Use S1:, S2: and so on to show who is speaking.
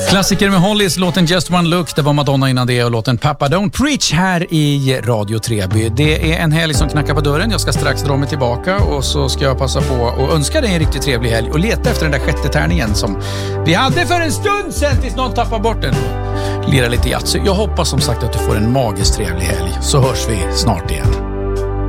S1: Klassiker med Hollies, låten Just One Look, det var Madonna innan det, och låten Papa Don't Preach här i Radio Treby. Det är en helg som knackar på dörren, jag ska strax dra mig tillbaka och så ska jag passa på och önska dig en riktigt trevlig helg och leta efter den där sjätte tärningen som vi hade för en stund sedan tills någon tappar bort den. Lira lite jazz. Jag hoppas som sagt att du får en magisk trevlig helg, så hörs vi snart igen.